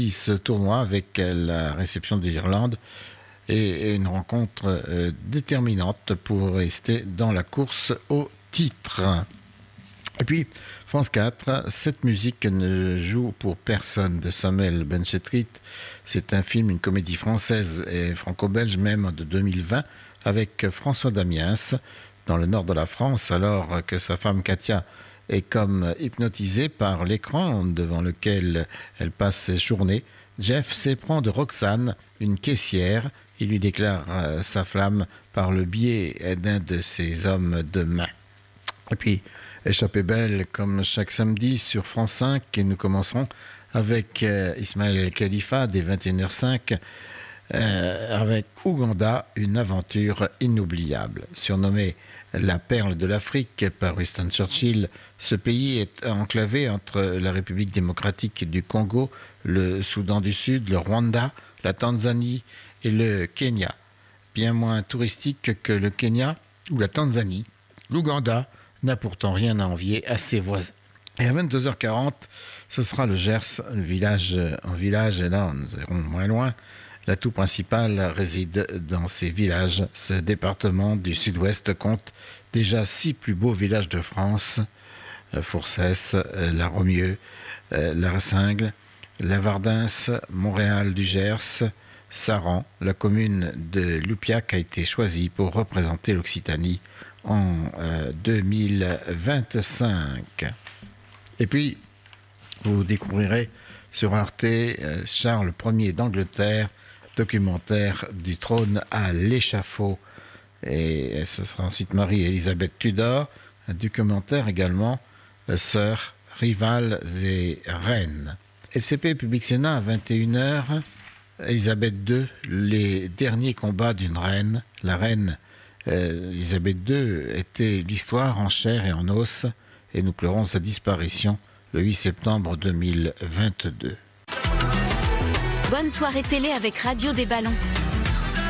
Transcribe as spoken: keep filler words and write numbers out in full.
ce tournoi avec la réception de l'Irlande et une rencontre euh, déterminante pour rester dans la course au titre. Et puis, France quatre, cette musique ne joue pour personne de Samuel Benchetrit. C'est un film, une comédie française et franco-belge même de deux mille vingt avec François Damiens dans le nord de la France, alors que sa femme Katia est comme hypnotisée par l'écran devant lequel elle passe ses journées. Jeff s'éprend de Roxane, une caissière. Il lui déclare euh, sa flamme par le biais d'un de ses hommes de main. Et puis, Échappée belle comme chaque samedi sur France cinq, et nous commencerons avec euh, Ismaël Khalifa dès vingt et une heures cinq euh, avec Ouganda, une aventure inoubliable. Surnommé la perle de l'Afrique par Winston Churchill, ce pays est enclavé entre la République démocratique du Congo, le Soudan du Sud, le Rwanda, la Tanzanie et le Kenya. Bien moins touristique que le Kenya ou la Tanzanie, l'Ouganda n'a pourtant rien à envier à ses voisins. Et à vingt-deux heures quarante, ce sera le Gers, le village en village, et là nous irons moins loin. L'atout principal réside dans ces villages. Ce département du sud-ouest compte déjà six plus beaux villages de France: Fourcès, la Romieux, la Rassingle, la Vardins, Montréal du Gers, Saran. La commune de Loupiac a été choisie pour représenter l'Occitanie en euh, deux mille vingt-cinq. Et puis, vous découvrirez sur Arte euh, Charles Ier d'Angleterre, documentaire du trône à l'échafaud. Et ce sera ensuite Marie-Élisabeth Tudor, un documentaire également, euh, Sœurs, rivales et reines. L C P Public Sénat à vingt et une heures, Élisabeth deux, les derniers combats d'une reine. La reine Euh, Élisabeth deux était l'histoire en chair et en os, et nous pleurons sa disparition le huit septembre deux mille vingt-deux. Bonne soirée télé avec Radio des Ballons.